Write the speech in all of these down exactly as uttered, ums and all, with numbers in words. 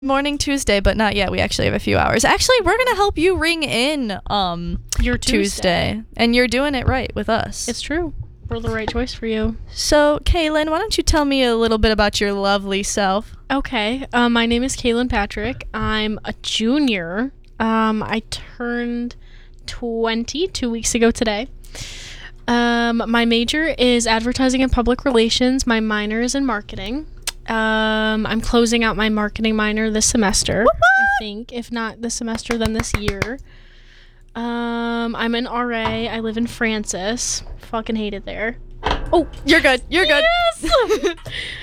Morning Tuesday, but not yet. We actually have a few hours. Actually, we're gonna help you ring in um Your Tuesday. Tuesday. And you're doing it right with us. It's true. We're the right choice for you. So, Kaylin, why don't you tell me a little bit about your lovely self? Okay. Um, my name is Kaylin Patrick. I'm a junior. Um, I turned twenty two weeks ago today. Um, my major is advertising and public relations. My minor is in marketing. Um, I'm closing out my marketing minor this semester, I think. If not this semester, then this year. Um, I'm an R A. I live in Francis. Fucking hate it there. Oh, you're good. You're good. Yes!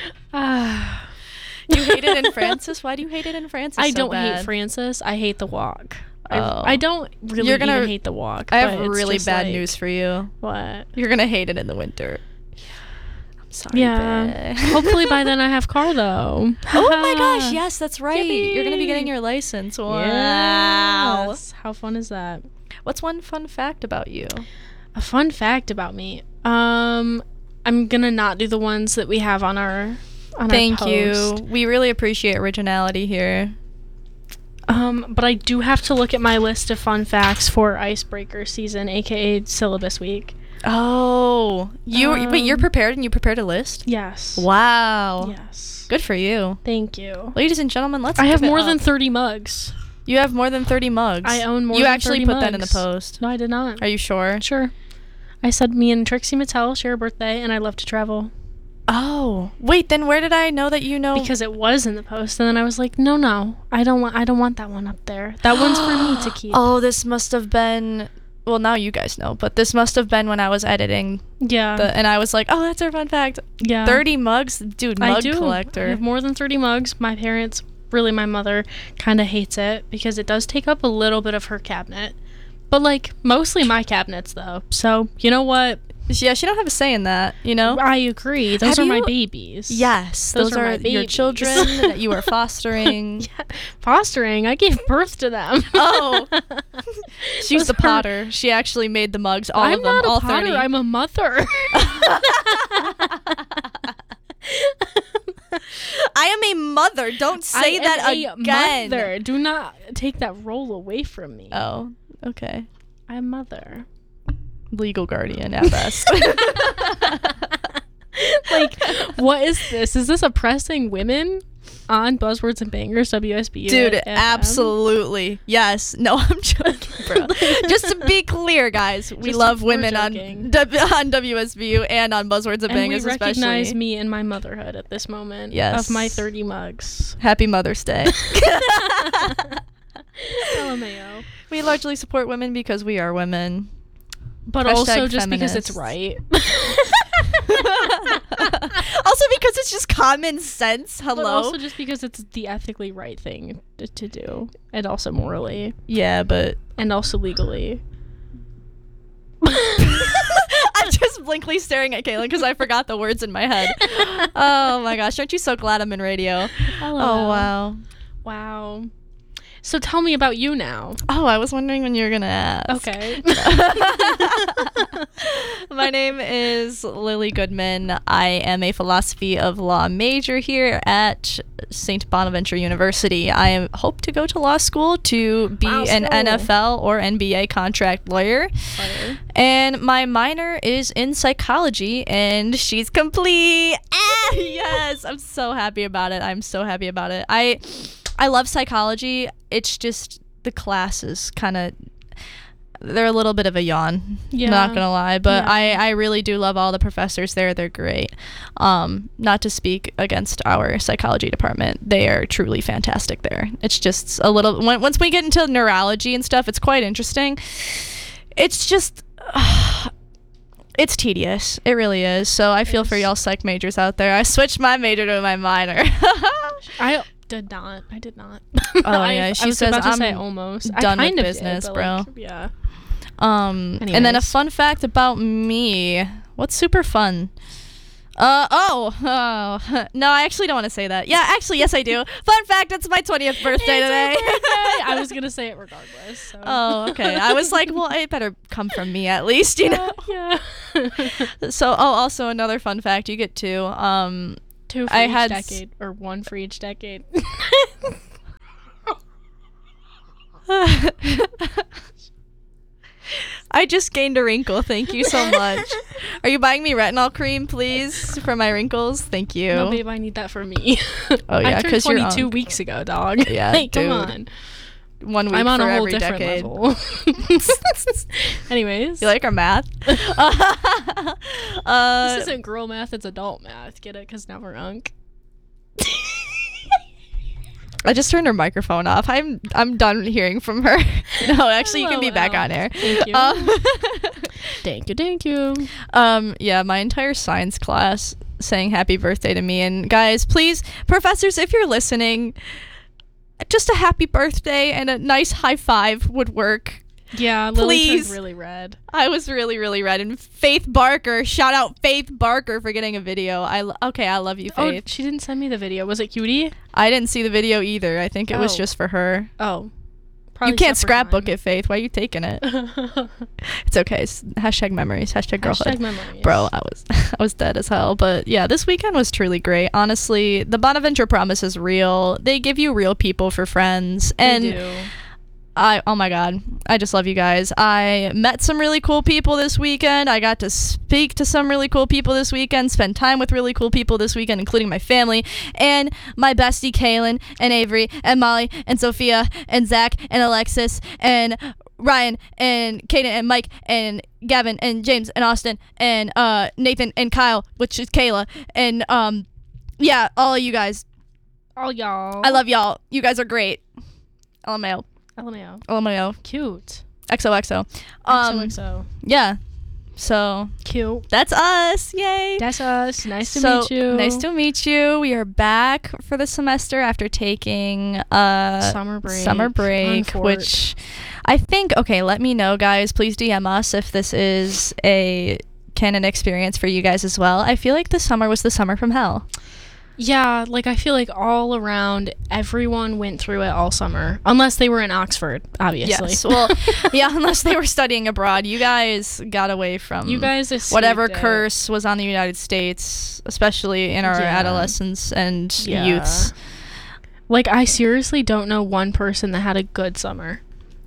Ah. You hate it in Francis? Why do you hate it in Francis? I so don't bad? hate Francis. I hate the walk. Oh. I, I don't really You're gonna- even hate the walk. I have but it's really just bad like- news for you. What? You're gonna hate it in the winter. I'm sorry. Yeah. babe. Hopefully by then I have car though. Oh my gosh, yes, that's right. Yippee. You're gonna be getting your license. Wow. Yes. How fun is that? What's one fun fact about you? A fun fact about me. Um, I'm gonna not do the ones that we have on our on Thank our you. post. We really appreciate originality here. Um, but I do have to look at my list of fun facts for Icebreaker season, aka syllabus week. Oh, you Um, wait. You're prepared, and you prepared a list. Yes. Wow. Yes. Good for you, Thank you. ladies and gentlemen. Let's. I have give it more than up. thirty mugs. You have more than thirty mugs. I own more You than actually thirty put that in the mugs. post. No, I did not. Are you sure? Sure. I said me and Trixie Mattel share a birthday, and I love to travel. Oh, wait. Then where did I know that you know? Because it was in the post, and then I was like, no, no, I don't want, I don't want that one up there. That one's for me to keep. Oh, this must have been. Well, now you guys know, but this must have been when I was editing Yeah. the, and I was like, "Oh, that's our fun fact." yeah. Thirty mugs, dude. I Mug do. I collector. have more than thirty mugs. My parents, really my mother, kind of hates it because it does take up a little bit of her cabinet. But, like, mostly my cabinets, though. So, you know what? Yeah, she don't have a say in that. You know. I agree. Those Have are my you- babies. Yes, Those those, are are, my your babies. children that you are fostering. Yeah. Fostering. I gave birth to them. Oh. She's Those the are- potter. She actually made the mugs, all I'm of them, not a all potter. thirty. I'm a mother. I am a mother. Don't say I that am again. A mother. Do not take that role away from me. Oh, okay. I'm a mother. Legal guardian at best. Like, what is this? Is this oppressing women on Buzzwords and Bangers, W S B U? Dude, F M? absolutely. Yes. No, I'm joking, bro. Just to be clear, guys, we Just- love we're women on joking. w- on W S B U and on Buzzwords and, And Bangers we recognize especially. me and my motherhood at this moment. Yes. Of my thirty mugs. Happy Mother's Day. L M A O. We largely support women because we are women. But Hashtag also just because it's feminists. right. Also because it's just common sense. Hello. But also just because it's the ethically right thing to, to do. And also morally. Yeah, but And also legally. I'm just blankly staring at Kaylin because I forgot the words in my head. Oh my gosh, aren't you so glad I'm in radio? Oh, Oh wow. Wow. So tell me about you now. Oh, I was wondering when you were gonna ask. Okay. My name is Lily Goodman. I am a philosophy of law major here at Saint Bonaventure University. I am, hope to go to law school to be Wow, an school. N F L or N B A contract lawyer. Fire. And my minor is in psychology, and she's complete. Ah, yes, I'm so happy about it. I'm so happy about it. I, I love psychology. It's just the classes kind of. They're a little bit of a yawn, Yeah. not gonna lie, but Yeah. I, I really do love all the professors there. They're great. Um, not to speak against our psychology department, they are truly fantastic there. It's just a little when, once we get into neurology and stuff, it's quite interesting. It's just it's tedious. It really is. So I feel for is. y'all psych majors out there. I switched my major to my minor. I did not. I did not. Oh, I, yeah, I she was says about to I'm say almost. I done with kind of did, business, but, bro. like, yeah. Um, and then a Anyways. fun fact about me. What's super fun? Uh oh, oh no, I actually don't want to say that. Yeah, actually, yes, I do. Fun fact: it's my twentieth birthday It's today. my birthday. I was gonna say it regardless. So. Oh, okay. I was like, well, it better come from me at least, you know. Yeah. So, oh, also another fun fact: you get two. Um, Two for I each had s- decade, or one for each decade. I just gained a wrinkle. Thank you so much. Are you buying me retinol cream, please, for my wrinkles? Thank you. No, babe, I need that for me. Oh yeah, I turned because you're twenty-two young. weeks ago, dog. Yeah, like, dude. come on. One week I'm on for a whole every different decade. level. Anyways, You like our math? uh, this isn't girl math; it's adult math. Get it? Because now we're unk. I just turned her microphone off. I'm I'm done hearing from her. No, actually, you can be back L O L. on air. Thank you. Um, Thank you. Thank you. um, yeah, my entire science class sang happy birthday to me. And guys, please, professors, if you're listening, just a happy birthday and a nice high five would work. Yeah, Lily Please. turned really red. I was really, really red. And Faith Barker, shout out Faith Barker for getting a video. I lo- okay, I love you, Oh, Faith. she didn't send me the video. Was it cutie? I didn't see the video either. I think it was Oh. just for her. Oh, You can't scrapbook it, Faith. Why are you taking it? it. It's okay. It's hashtag memories. Hashtag girlhood. Hashtag memories. Bro, I was I was dead as hell. But yeah, this weekend was truly great. Honestly, the Bonaventure Promise is real. They give you real people for friends. And They do. I oh my god, I just love you guys. I met some really cool people this weekend. I got to speak to some really cool people this weekend, spend time with really cool people this weekend, including my family and my bestie Kaylin and Avery and Molly and Sophia and Zach and Alexis and Ryan and Kaden and Mike and Gavin and James and Austin and uh Nathan and Kyle, which is Kayla, and um yeah, all of you guys. All y'all. I love y'all. You guys are great. L M A O. L M A O. L M A O. Cute. X O X O. Um, X O X O. yeah. So Cute. that's us. Yay. That's us. Nice to so, meet you. Nice to meet you. We are back for the semester after taking uh Summer break. summer break, Unfort. which I think, okay, let me know, guys. Please D M us if this is a canon experience for you guys as well. I feel like the summer was the summer from hell. Yeah, like I feel like all around everyone went through it all summer, unless they were in Oxford, obviously. Yes. Well, yeah, unless they were studying abroad. You guys got away from you guys escaped whatever it. curse was on the United States, especially in our Yeah. adolescents and Yeah. youths. Like I seriously don't know one person that had a good summer,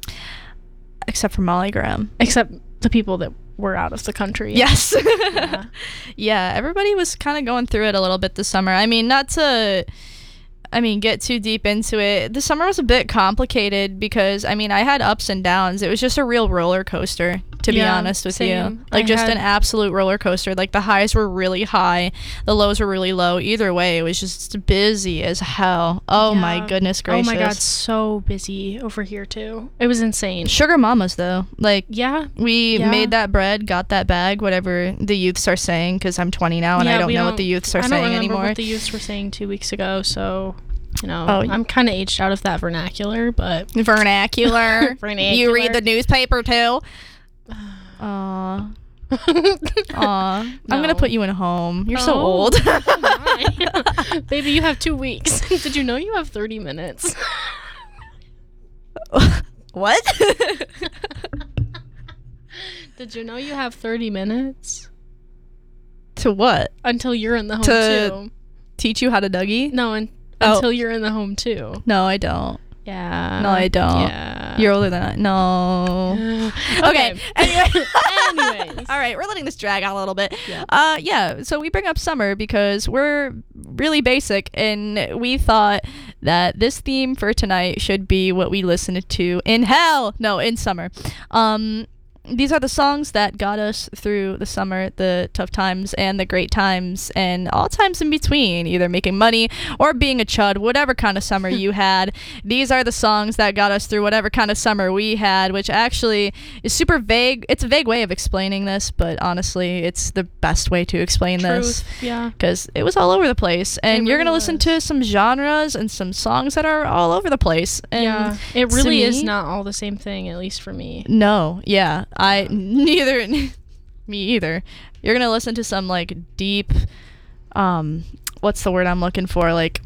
Except for Molly Graham. except the people that were out of the country. Yes. Yeah. Yeah, everybody was kind of going through it a little bit this summer. I mean, not to, I mean, get too deep into it. The summer was a bit complicated because, I mean, I had ups and downs. It was just a real roller coaster, to be Yeah, honest with you. same. Like, I just had- an absolute roller coaster. Like, the highs were really high, the lows were really low. Either way, it was just busy as hell. Oh, my Yeah. goodness gracious. Oh my god, so busy over here too. It was insane. Sugar mamas, though. Like, Yeah. we Yeah. made that bread, got that bag, whatever the youths are saying, because I'm twenty now and Yeah, I don't we know don't- what the youths are I don't saying remember anymore. what the youths were saying two weeks ago, so you know, Oh, I'm kind of aged out of that vernacular, but Vernacular. Vernacular. You read the newspaper too? Aw. Aw. I'm No. gonna put you in a home. You're so Oh, old. my. Baby, you have two weeks. Did you know you have thirty minutes? What? Did you know you have thirty minutes To what? until you're in the home To- too? Teach you how to Dougie? No, un- Oh. until you're in the home too. No, I don't. Yeah. No, I don't. Yeah. You're older than I. No. okay. Anyway. Anyways. All right, we're letting this drag out a little bit. Yeah. Uh, yeah. So we bring up summer because we're really basic, and we thought that this theme for tonight should be what we listened to in hell. No, in summer. Um. These are the songs that got us through the summer, the tough times and the great times, and all times in between, either making money or being a chud, whatever kind of summer you had. These are the songs that got us through whatever kind of summer we had, which actually is super vague. It's a vague way of explaining this, but honestly, it's the best way to explain this. Truth. Yeah. Because it was all over the place, and It you're really gonna listen was. to some genres and some songs that are all over the place. And Yeah. It to really is me- not all the same thing, at least for me. No, yeah, I neither, me either. You're gonna listen to some like deep, um, what's the word I'm looking for? Like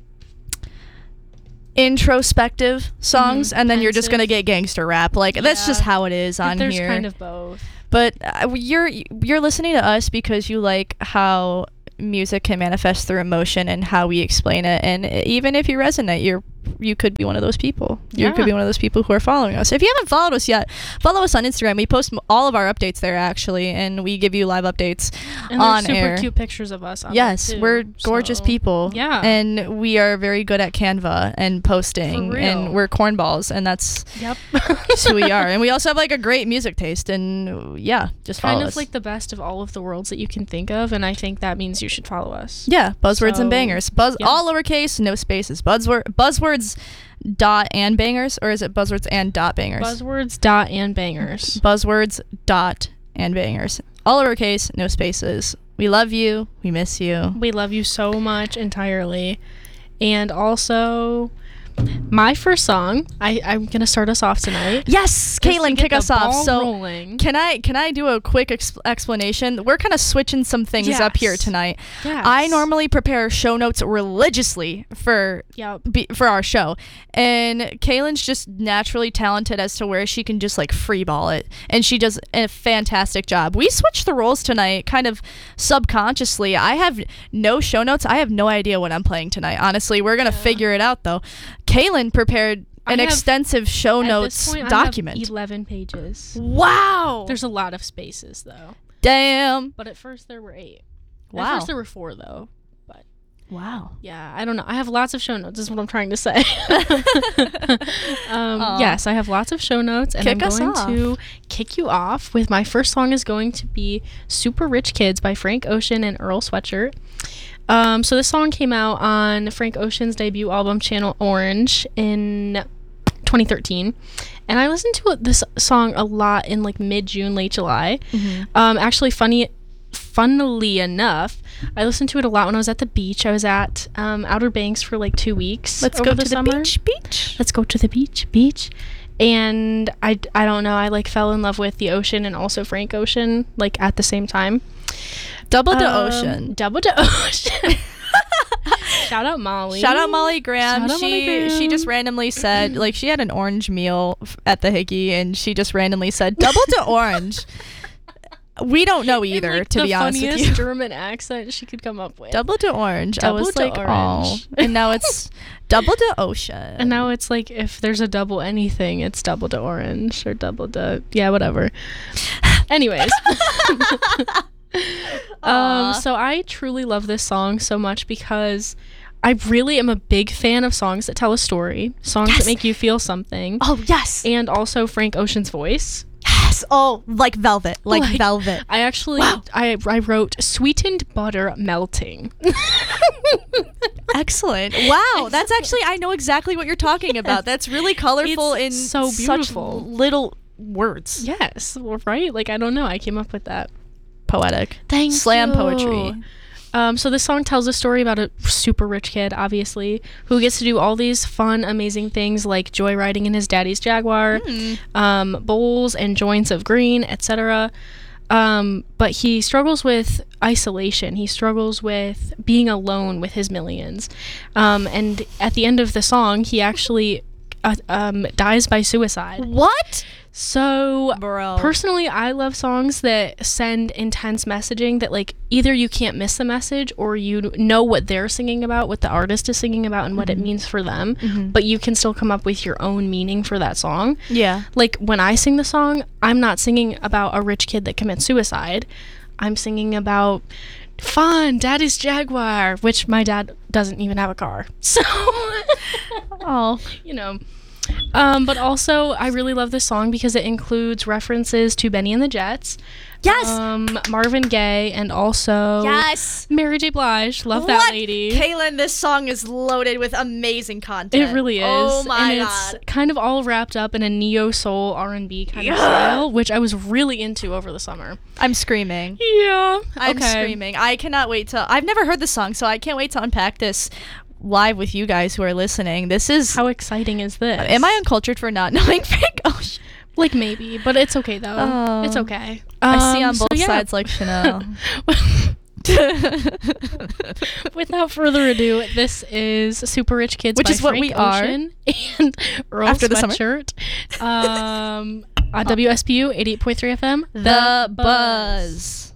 introspective songs, Mhm, and then you're just gonna pensive. get gangster rap. Like that's Yeah. just how it is on There's here. kind of both. But uh, you're you're listening to us because you like how music can manifest through emotion and how we explain it. And even if you resonate, you're you could be one of those people. You Yeah. could be one of those people who are following us. If you haven't followed us yet, follow us on Instagram. We post m- all of our updates there, actually, and we give you live updates And on there's super air. cute pictures of us on Yes, there, too, we're gorgeous so- people. Yeah. And we are very good at Canva and posting. For real. And we're cornballs, and that's Yep. just who we are. And we also have like a great music taste, and yeah, just follow Kind of us. like the best of all of the worlds that you can think of, and I think that means you should follow us. Yeah, buzzwords So, and bangers. Buzz yeah. all lowercase, no spaces. Buzzword buzzwords dot and bangers, or is it buzzwords and dot bangers? Buzzwords dot and bangers. Buzzwords dot and bangers. All lowercase, no spaces. We love you. We miss you. We love you so much entirely. And also, my first song, I, I'm going to start us off tonight. Yes, Just to Caitlin, get kick the us off. ball So rolling. can I can I do a quick ex- explanation? We're kind of switching some things up here Yes. tonight. Yes. I normally prepare show notes religiously for Yep. be, for our show, and Kaylin's just naturally talented as to where she can just like freeball it, and she does a fantastic job. We switched the roles tonight, kind of subconsciously. I have no show notes. I have no idea what I'm playing tonight. Honestly, we're gonna Yeah. figure it out though. Kaylin prepared I an have- extensive show At notes this point, I document. have eleven pages. Wow. There's a lot of spaces, though. Damn. But at first, there were eight. Wow. At first, there were four, though. But Wow. yeah, I don't know. I have lots of show notes, is what I'm trying to say. um, Aw. yes, I have lots of show notes, and Kick I'm us going off. to kick you off with my first song is going to be Super Rich Kids by Frank Ocean and Earl Sweatshirt. Um, so this song came out on Frank Ocean's debut album, Channel Orange, in twenty thirteen. And I listened to it, this song a lot in like mid-June, late July. Mm-hmm. Um, actually, funny, funnily enough, I listened to it a lot when I was at the beach. I was at um, Outer Banks for like two weeks. Let's over go the to the summer. beach. Beach. Let's go to the beach, beach. And I, I don't know, I like fell in love with the ocean and also Frank Ocean like at the same time. Double to Um, ocean. Double to ocean. Shout out Molly. Shout out Molly Graham. Shout out she Molly Graham. she just randomly said, like, she had an orange meal f- at the Hickey, and she just randomly said double to orange. We don't know In, either, like, to the be honest with funniest you. German accent she could come up with. Double to orange. Double I was to like, oh, orange. and now it's double to ocean. And now it's like if there's a double anything, it's double to orange or double to yeah, whatever. Anyways. um Aw. so I truly love this song so much because I really am a big fan of songs that tell a story, songs Yes. that make you feel something. Oh yes, And also Frank Ocean's voice. yes. Oh, like velvet, like, Like- velvet. I actually Wow. I I wrote sweetened butter melting. Excellent. Wow, that's actually, I know exactly what you're talking about. That's really colorful It's in so beautiful. such little words. Yes, well, right? Like I don't know, I came up with that. Poetic. Thank Slam you. poetry. Um, so this song tells a story about a super rich kid, obviously, who gets to do all these fun, amazing things like joyriding in his daddy's Jaguar, Hmm. um, bowls and joints of green, et cetera. Um, but he struggles with isolation. He struggles with being alone with his millions. Um, and at the end of the song, he actually uh, um, dies by suicide. What? So Bro. personally, I love songs that send intense messaging that like either you can't miss the message or you know what they're singing about, what the artist is singing about and what it means for them, Mhm. but you can still come up with your own meaning for that song. Yeah. Like when I sing the song, I'm not singing about a rich kid that commits suicide. I'm singing about fun, daddy's Jaguar, which my dad doesn't even have a car. So Oh. you know. Um, but also, I really love this song because it includes references to Benny and the Jets, Yes. um, Marvin Gaye, and also yes. Mary J. Blige. Love that What? lady. Kaylin, this song is loaded with amazing content. It really is. Oh my and god. it's kind of all wrapped up in a neo soul R and B kind of Yeah. style, which I was really into over the summer. I'm screaming. Yeah, I'm okay. screaming. I cannot wait to. I've never heard this song, so I can't wait to unpack this live with you guys who are listening. This is. How exciting is this? Am I uncultured for not knowing Frank Ocean? Like maybe, but it's okay though. Oh. It's okay. I see Um, on so both yeah. sides like Chanel. Without further ado, this is Super Rich Kids, Which by is what Frank we are. Ocean and Earl After the summer. Sweatshirt. um, on W S P U eighty-eight point three F M. The Buzz.